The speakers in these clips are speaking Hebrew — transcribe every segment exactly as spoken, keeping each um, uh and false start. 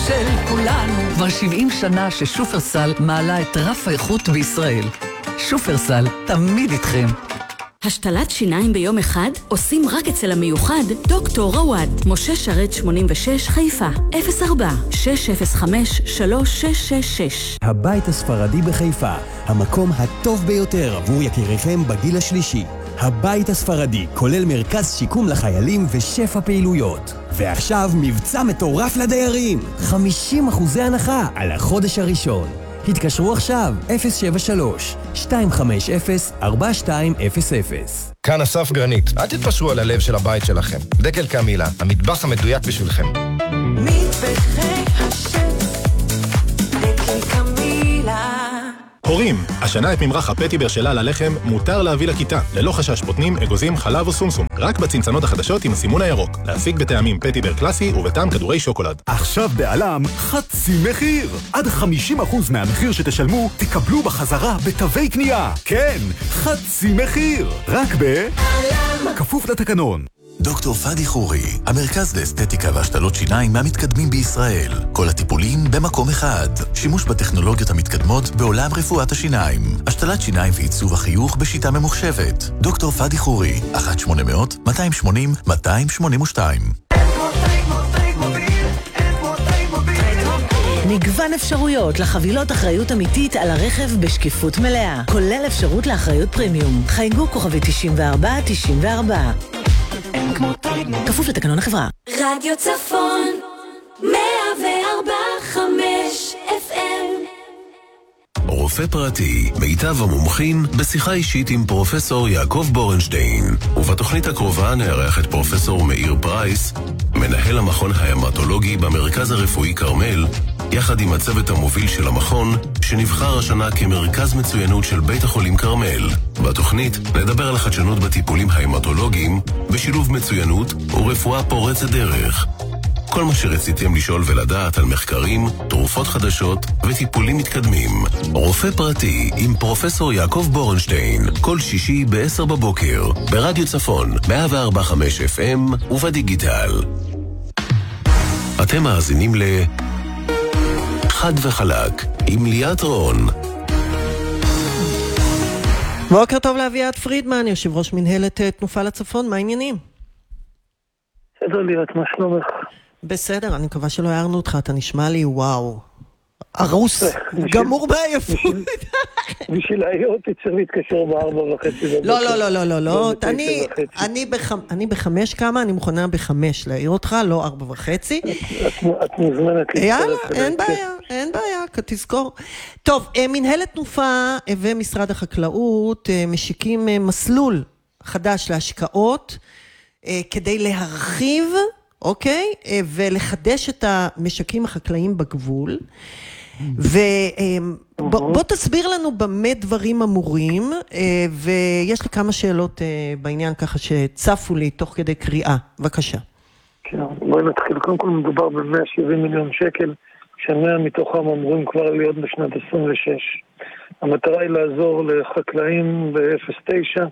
של כולנו. כבר שבעים שנה ששופרסל מעלה את רף האיכות בישראל. שופרסל, תמיד איתכם. השתלת שיניים ביום אחד עושים רק אצל המיוחד דוקטור רוואד. משה שרת שמונים ושש חיפה אפס ארבע שש אפס חמש שלוש שש שש שש. הבית הספרדי בחיפה, המקום הטוב ביותר עבור יקיריכם בגיל השלישי. הבית הספרדי כולל מרכז שיקום לחיילים ושפע פעילויות. ועכשיו מבצע מטורף לדיירים, חמישים אחוזי הנחה על החודש הראשון. התקשרו עכשיו אפס שבע שלוש שתיים חמש אפס ארבע שתיים אפס אפס. כאן אסף גרנית, אל תתפשרו על הלב של הבית שלכם. דקל קמילה, המטבח המדויק בשבילכם. מטבחי השף, דקל קמילה. הורים, השנה את ממרח הפטיבר שלה ללחם מותר להביא לכיתה, ללא חשש בוטנים, אגוזים, חלב או סומסום. רק בצנצנות החדשות עם הסימון הירוק. להשיג בטעמים פטיבר קלאסי ובטעם כדורי שוקולד. עכשיו בעלם חצי מחיר. עד חמישים אחוז מהמחיר שתשלמו תקבלו בחזרה בתווי קנייה. כן, חצי מחיר. רק בעלם. כפוף לתקנון. דוקטור פאדי חורי, המרכז לאסתטיקה והשתלות שיניים מהמתקדמים בישראל. כל הטיפולים במקום אחד. שימוש בטכנולוגיות המתקדמות בעולם רפואת השיניים. השתלת שיניים ועיצוב החיוך בשיטה ממוחשבת. דוקטור פאדי חורי, אחת שמונה אפס אפס שתיים שמונים שתיים שמונים ושתיים. מגוון אפשרויות לחבילות אחריות אמיתית על הרכב בשקיפות מלאה, כולל אפשרות לאחריות פרימיום. חייגו כוכבי תשעים וארבע תשעים וארבע. כפוף לתקנון החברה. רדיו צפון מאה וארבע חמש אף אם. רופא פרטי, מיטב המומחים בשיחה אישית עם פרופסור יעקב בורנשטיין. ובתוכנית הקרובה נערך את פרופסור מאיר פרייס, מנהל המכון ההמטולוגי במרכז הרפואי קרמל, יחד עם הצוות המוביל של המכון, שנבחר השנה כמרכז מצוינות של בית החולים קרמל. בתוכנית נדבר על החדשנות בטיפולים ההמטולוגיים, בשילוב מצוינות ורפואה פורצת דרך. כל מה שרציתם לשאול ולדעת על מחקרים, תרופות חדשות וטיפולים מתקדמים. רופא פרטי עם פרופסור יעקב בורנשטיין, כל שישי ב-עשר בבוקר, ברדיו צפון, מאה וארבע נקודה חמש אף אם ובדיגיטל. אתם מאזינים ל... חד וחלק, עם ליאת רון. בוקר טוב לאביעד פרידמן, יושב ראש מנהלת תנופה לצפון, מה העניינים? בסדר ליאת, מה שלומך? בסדר, אני מקווה שלא הערנו אותך, אתה נשמע לי וואו. ארוס, גמור בעייפות. בשביל להעיר אותי צריך להתקשר בארבע וחצי. לא, לא, לא, לא, לא, לא. אני בחמש כמה, אני מוכנה בחמש להעיר אותך, לא ארבע וחצי. את מוזמנת להצטרף. יאללה, אין בעיה, אין בעיה, כתזכור. טוב, מנהלת תנופה ומשרד החקלאות משיקים מסלול חדש להשקעות, כדי להרחיב, אוקיי? ולחדש את המשקים החקלאיים בגבול. ובוא תסביר לנו במה דברים אמורים, ויש לי כמה שאלות בעניין ככה שצפו לי תוך כדי קריאה. בבקשה. כן, בואי נתחיל. קודם כל מדובר ב-מאה שבעים מיליון שקל, שמאה מתוכם אמורים כבר להיות בשנת עשרים ושש. המטרה היא לעזור לחקלאים ב-אפס תשע,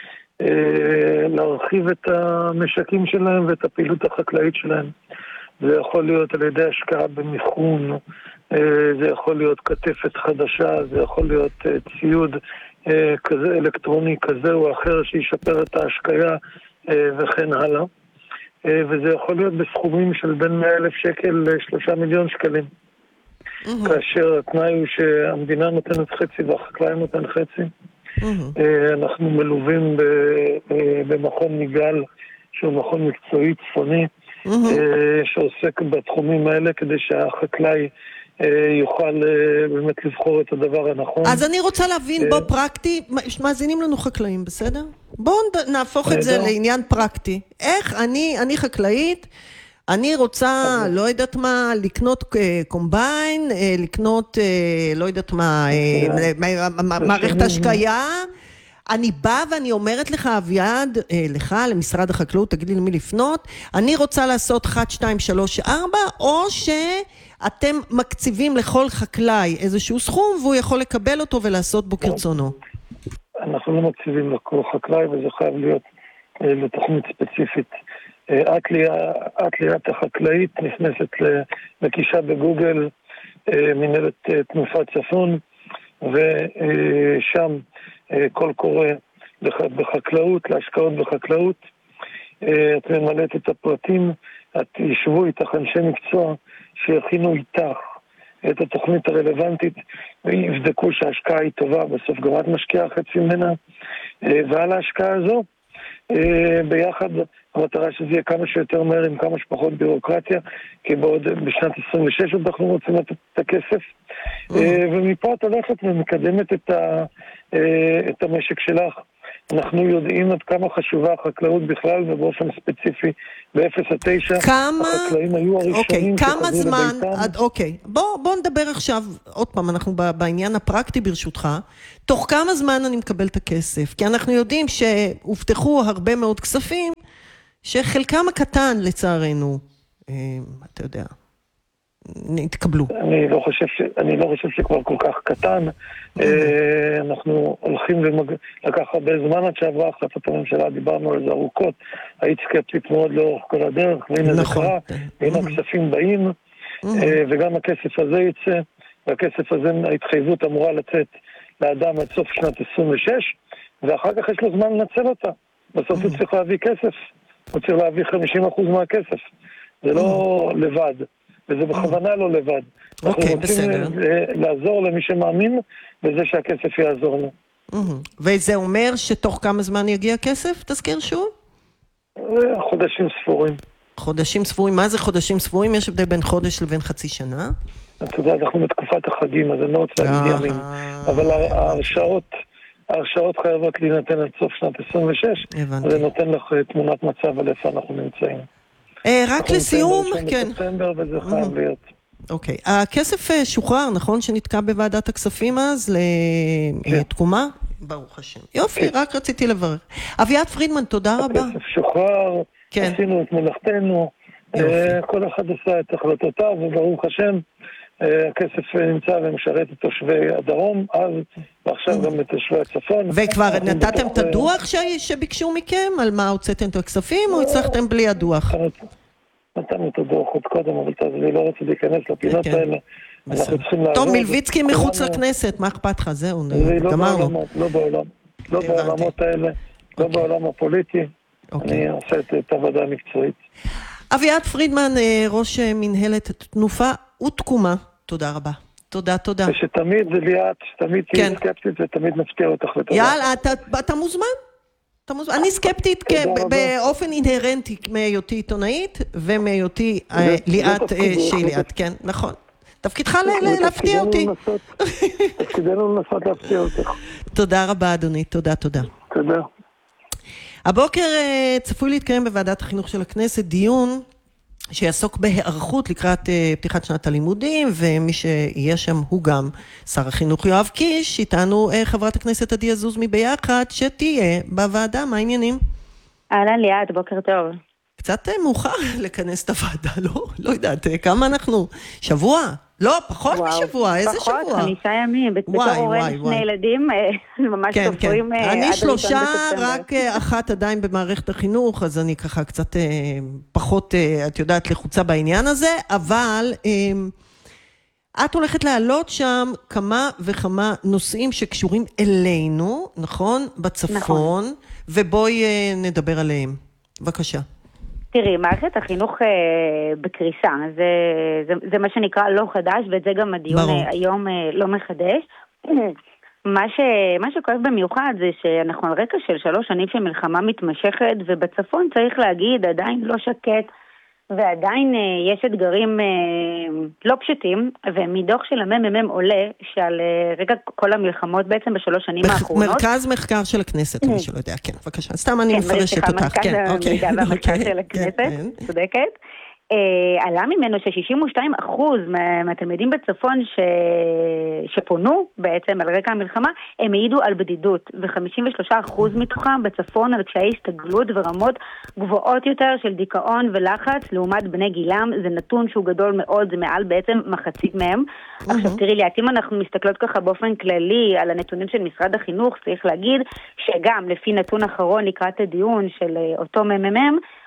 להרחיב את המשקים שלהם ואת הפעילות החקלאית שלהם. זה יכול להיות על ידי השקעה במיכון, זה יכול להיות כתפת חדשה, זה יכול להיות ציוד כזה, אלקטרוני כזה או אחר שישפר את ההשקיה וכן הלאה. וזה יכול להיות בסכומים של בין מאה אלף שקל לשלושה מיליון שקלים. כאשר התנאי הוא שהמדינה נותנת חצי והחקלאים נותן חצי. אנחנו מלווים במכון ניגל, שהוא מכון מקצועי צפוני, שעוסק בתחומים האלה כדי שהחקלאי יוכל באמת לבחור את הדבר הנכון. אז אני רוצה להבין, בוא פרקטי, מאזינים לנו חקלאים, בסדר? בואו נהפוך את זה לעניין פרקטי. איך אני, אני חקלאית, אני רוצה, לא יודעת מה, לקנות קומביין, לקנות, לא יודעת מה, מערכת השקיה. אני באה ואני אומרת לך, אביעד, לך, למשרד החקלאות, תגיד לי למי לפנות, אני רוצה לעשות אחת, שתיים, שלוש, ארבע, או שאתם מקציבים לכל חקלאי איזשהו סכום, והוא יכול לקבל אותו ולעשות בו כרצונו. אנחנו לא מקציבים לכל חקלאי, וזה חייב להיות לתוכנית ספציפית. את ליאת החקלאית נכנסת לקישה בגוגל, מנהלת תנופת צפון, ושם קול קורא בחקלאות, להשקעות בחקלאות. את ממלאת את הפרטים, את ישבו איתך אנשי מקצוע שיכינו איתך את התוכנית הרלוונטית ויבדקו שההשקעה היא טובה, בסוף גם את משקיעה חצי ממנה, ועל ההשקעה הזו ביחד המטרה שזה יהיה כמה שיותר מהר עם כמה שפחות בירוקרטיה, כי בעוד בשנת עשרים ושש עוד אנחנו רוצים לתת את הכסף, ומפה את הולכת ומקדמת את, ה, את המשק שלך. אנחנו יודעים עד כמה חשובה החקלאות בכלל, ובאופן ספציפי ב-אפס עד תשע החקלאים היו הראשונים שחזרו לביתם. עד, אוקיי, בוא, בוא נדבר עכשיו, עוד פעם, אנחנו בעניין הפרקטי ברשותך, תוך כמה זמן אני מקבל את הכסף? כי אנחנו יודעים שהובטחו הרבה מאוד כספים, שחלקם הקטן לצערנו, אתה יודע, נתקבלו. אני לא חושב ש... אני לא חושב שכבר כל כך קטן. אנחנו הולכים לקח הרבה זמן עד שעברה החלטת הממשלה, דיברנו על זה ארוכות, היית סקפטית מאוד לאורך כל הדרך, והנה זה קרה, והנה הכספים באים, וגם הכסף הזה יצא, והכסף הזה, ההתחייבות אמורה לצאת לאדם עד סוף שנת עשרים ושש, ואחר כך יש לו זמן לנצל אותה. בסוף הוא צריך להביא כסף, הוא צריך להביא חמישים אחוז מהכסף. זה לא לבד. וזה בכוונה לא לבד. אנחנו רוצים לעזור למי שמאמין בזה שהכסף יעזור לו. וזה אומר שתוך כמה זמן יגיע כסף? תזכיר שוב? חודשים ספורים. חודשים ספורים? מה זה חודשים ספורים? יש הבדל בין חודש לבין חצי שנה? אתה יודע, אנחנו בתקופת החגים, אז אני לא רוצה להגיד ימים. אבל ההרשאות, ההרשאות חייבות להינתן עד סוף שנת עשרים ושש, וזה נותן לך תמונת מצב על איפה אנחנו נמצאים. רק לסיום, כן. בספטמבר, וזה חייב להיות. אוקיי. הכסף שוחרר, נכון? שנתקע בוועדת הכספים אז לתקומה? ברוך השם. יופי, רק רציתי לברר. אביעד פרידמן, תודה רבה. הכסף שוחרר, עשינו את מלאכתנו, כל אחד עשה את החלטותיו, וברוך השם, הכסף נמצא ומשרת את תושבי הדרום, אז, ועכשיו גם את תושבי הצפון. וכבר נתתם את הדוח שביקשו מכם? על מה הוצאתם את הכספים, או הצלחתם בלי הדוח? נתנו את הדוח עוד קודם, אבל אני לא רוצה להיכנס לפינות האלה. טוב, מלביצקי מחוץ לכנסת, מה אכפת לך? זהו, גמרנו. לא בעולם, לא בעולמות האלה, לא בעולם הפוליטי. אני עושה את העבודה המקצועית. אביעד פרידמן, ראש מנהלת תנופה ותקומה, תודה רבה. תודה, תודה. ושתמיד זה ליאת, שתמיד תהיה סקפטית ותמיד נפתיע אותך לתודה. יאללה, אתה מוזמן? אני סקפטית באופן אינהרנטי מהיותי עיתונאית ומהיותי ליאת שהיא ליאת, כן, נכון. תפקידך להפתיע אותי. תפקידנו לנסות להפתיע אותך. תודה רבה אדוני, תודה, תודה. תודה. הבוקר צפוי להתקיים בוועדת החינוך של הכנסת דיון שיעסוק בהיערכות לקראת פתיחת שנת הלימודים, ומי שיהיה שם הוא גם שר החינוך יואב קיש, איתנו חברת הכנסת עדי עזוז מביחד, שתהיה בוועדה. מה העניינים? אהלן ליאת, בוקר טוב. קצת מאוחר לכנס את הוועדה, לא? לא יודעת, כמה אנחנו? שבוע? לא, פחות וואו, משבוע, איזה פחות, שבוע? פחות, חמישה ימים, בתור הורה שני ילדים, ממש כן, סופרים. כן. אני שלושה, רק אחת עדיין במערכת החינוך, אז אני ככה קצת פחות, את יודעת, לחוצה בעניין הזה, אבל את הולכת להעלות שם כמה וכמה נושאים שקשורים אלינו, נכון? בצפון, נכון. ובואי נדבר עליהם. בבקשה. תראי, מערכת החינוך אה, בקריסה, זה, זה, זה מה שנקרא לא חדש, ואת זה גם הדיון אה, היום אה, לא מחדש. מה, ש, מה שקורה במיוחד זה שאנחנו על רקע של שלוש שנים של מלחמה מתמשכת, ובצפון צריך להגיד עדיין לא שקט, ועדיין אה, יש אתגרים אה, לא פשוטים, ומדוח של הממ"מ עולה שעל אה, רגע כל המלחמות בעצם בשלוש שנים מח, האחרונות. מרכז מחקר של הכנסת, מי שלא יודע, כן, בבקשה. סתם אני כן, מפרשת אותך. מרכז כן, המידע אוקיי. והמחקר אוקיי, של הכנסת, כן, צודקת. אה, עלה ממנו ש-שישים ושתיים אחוז מה, מהתלמידים בצפון ש... שפונו בעצם על רקע המלחמה, הם העידו על בדידות, ו-חמישים ושלושה אחוז מתוכם בצפון על קשיי הסתגלות ורמות גבוהות יותר של דיכאון ולחץ, לעומת בני גילם. זה נתון שהוא גדול מאוד, זה מעל בעצם מחצית מהם. עכשיו תראי לי, אם אנחנו מסתכלות ככה באופן כללי על הנתונים של משרד החינוך, צריך להגיד שגם לפי נתון אחרון לקראת הדיון של אותו ממ"מ,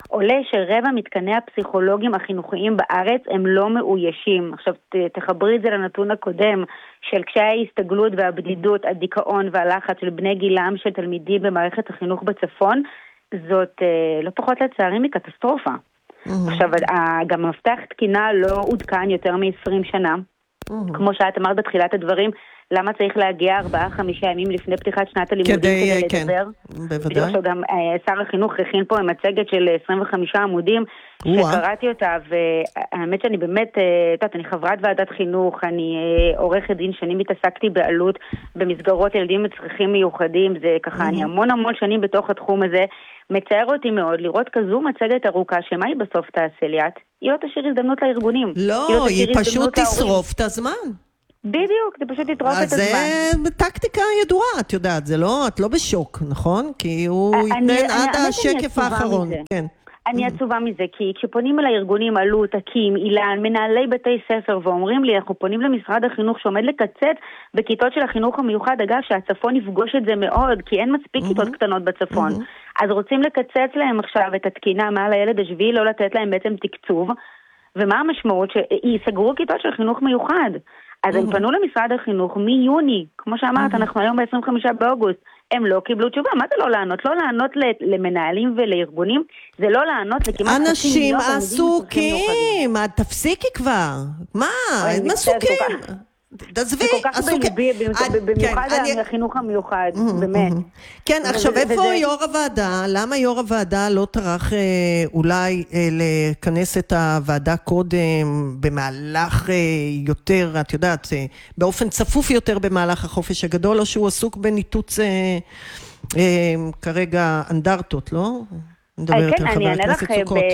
עולה שרבע מתקני הפסיכולוגים החינוכיים בארץ הם לא מאוישים. עכשיו תחברי את זה לנתון הקודם של קשיי ההסתגלות והבדידות, הדיכאון והלחץ של בני גילם של תלמידים במערכת החינוך בצפון, זאת לא פחות לצערי מקטסטרופה. עכשיו גם המפתח תקינה לא עודכן יותר מ-עשרים שנה, כמו שאת אמרת בתחילת הדברים, למה צריך להגיע ארבעה, חמישה ימים לפני פתיחת שנת הלימודים כדי, כדי לדבר? בוודאי. בדיוק גם אה, שר החינוך הכין פה מצגת של עשרים וחמישה עמודים, שקראתי אותה, והאמת שאני באמת, אה, אני חברת ועדת חינוך, אני אה, עורכת דין, שאני מתעסקתי בעלות במסגרות ילדים עם צרכים מיוחדים, זה ככה, אני המון המון שנים בתוך התחום הזה, מצער אותי מאוד לראות כזו מצגת ארוכה, שמה היא בסוף תעשה ליאת? היא לא תשאיר הזדמנות לארגונים. לא, היא, היא פשוט תשרוף את הזמן. בדיוק, זה פשוט יטרוף את הזמן. אז זה טקטיקה ידועה, את יודעת, זה לא, את לא בשוק, נכון? כי הוא ייתן עד השקף האחרון. כן. אני עצובה מזה, כי כשפונים אל הארגונים, עלו, תקים, אילן, מנהלי בתי ספר, ואומרים לי, אנחנו פונים למשרד החינוך שעומד לקצץ בכיתות של החינוך המיוחד, אגב, שהצפון יפגוש את זה מאוד, כי אין מספיק כיתות קטנות בצפון. אז רוצים לקצץ להם עכשיו את התקינה מעל הילד השביעי, לא לתת להם בעצם תקצוב, ומה המשמעות? שיסגרו כיתות של חינוך מיוחד. אז הם פנו למשרד החינוך מיוני, כמו שאמרת, אנחנו היום ב-עשרים וחמישה באוגוסט, הם לא קיבלו תשובה. מה זה לא לענות? לא לענות למנהלים ולארגונים, זה לא לענות לכמעט חצי מיליון. אנשים עסוקים, תפסיקי כבר. מה? הם עסוקים. זה כל כך בלבי, במיוחד החינוך המיוחד, באמת. כן, עכשיו איפה יו"ר הוועדה? למה יו"ר הוועדה לא טרח אולי לכנס את הוועדה קודם במהלך יותר, את יודעת, באופן צפוף יותר במהלך החופש הגדול, או שהוא עסוק בניתוץ כרגע אנדרטות, לא? כן, אני אענה לך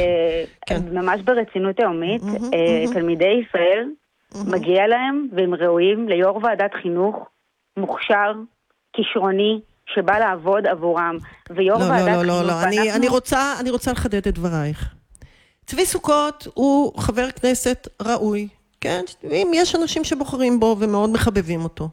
ממש ברצינות תאומית, תלמידי ישראל, מגיע להם והם ראויים ליו"ר ועדת חינוך מוכשר, כישרוני, שבא לעבוד עבורם. ויו"ר ועדת חינוך... לא, לא, לא, אני, אני רוצה, אני רוצה לחדד את דברייך. צבי סוכות הוא חבר כנסת ראוי, כן? אם יש אנשים שבוחרים בו ומאוד מחבבים אותו.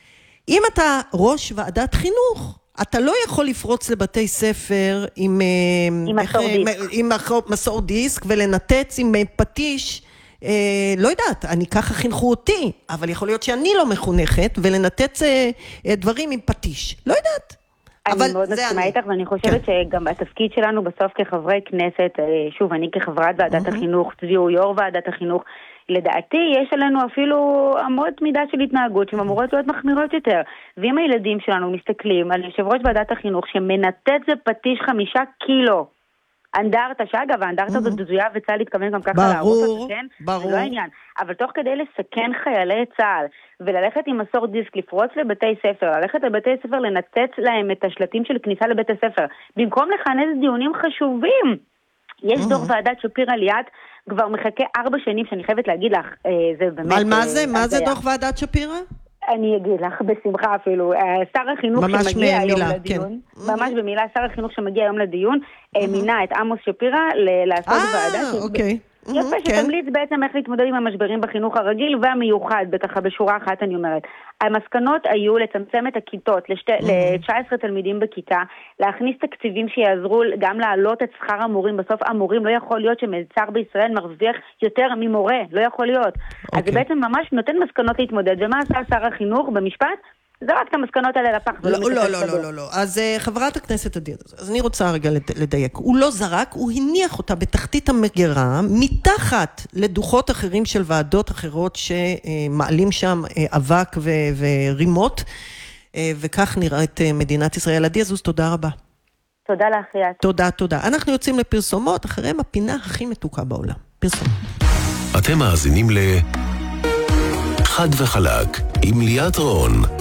אם אתה ראש ועדת חינוך, אתה לא יכול לפרוץ לבתי ספר עם, עם מסור דיסק. עם מסור דיסק ולנתץ עם פטיש, אה, לא יודעת, אני ככה חינכו אותי, אבל יכול להיות שאני לא מחונכת, ולנתץ אה, דברים עם פטיש. לא יודעת. אני מאוד מסכימה איתך, ואני חושבת שגם התפקיד שלנו בסוף כחברי כנסת, שוב, אני כחברת ועדת החינוך, צבי הוא יו"ר ועדת החינוך, לדעתי יש עלינו אפילו אמות מידה של התנהגות שהן אמורות להיות מחמירות יותר. ואם הילדים שלנו מסתכלים על יושב ראש ועדת החינוך שמנתץ בפטיש חמישה קילו, אנדרטה, שאגב, האנדרטה הזאת דזויה וצה"ל התכוון גם ככה להרוס אותה, כן? ברור. זה לא העניין. אבל תוך כדי לסכן חיילי צה"ל, וללכת עם מסור דיסק, לפרוץ לבתי ספר, ללכת לבתי ספר, לנתץ להם את השלטים של כניסה לבית הספר, במקום לכנס דיונים חשובים. יש דוח ועדת שפירא ליאת, כבר מחכה ארבע שנים, שאני חייבת להגיד לך, זה באמת... על מה זה? מה זה דוח ועדת שפירא? אני אגיד לך בשמחה אפילו, שר החינוך שמגיע היום לדיון, ממש במילה, שר החינוך שמגיע היום לדיון, מינה את עמוס שפירא לעשות ועדה. אה, אוקיי. יפה, שתמליץ בעצם איך להתמודד עם המשברים בחינוך הרגיל והמיוחד, בככה בשורה אחת אני אומרת. המסקנות היו לצמצם את הכיתות ל-תשע עשרה תלמידים בכיתה, להכניס תקציבים שיעזרו גם להעלות את שכר המורים. בסוף המורים לא יכול להיות שמלצר בישראל מרוויח יותר ממורה, לא יכול להיות. אז זה בעצם ממש נותן מסקנות להתמודד. ומה עשה שר החינוך במשפט? זרק את המסקנות האלה לפח. לא, לא, לא, לא, לא, לא. אז חברת הכנסת אדיר, אז אני רוצה רגע לדייק. הוא לא זרק, הוא הניח אותה בתחתית המגירה, מתחת לדוחות אחרים של ועדות אחרות שמעלים שם אבק ורימות, וכך נראית מדינת ישראל. עדי אזוז, תודה רבה. תודה לך, ליאת. תודה, תודה. אנחנו יוצאים לפרסומות, אחריהם הפינה הכי מתוקה בעולם. פרסומות. אתם מאזינים ל... חד וחלק, עם ליאת רון.